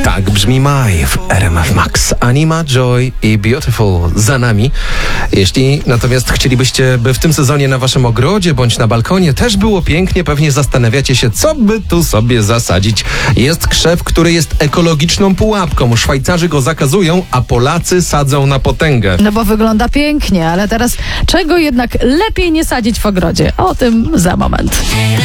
Tak brzmi maj w RMF Max. Anima, Joy i Beautiful za nami. Jeśli natomiast chcielibyście, by w tym sezonie na waszym ogrodzie bądź na balkonie też było pięknie, pewnie zastanawiacie się, co by tu sobie zasadzić. Jest krzew, który jest ekologiczną pułapką. Szwajcarzy go zakazują, a Polacy sadzą na potęgę. No bo wygląda pięknie, ale teraz czego jednak lepiej nie sadzić w ogrodzie? O tym za moment.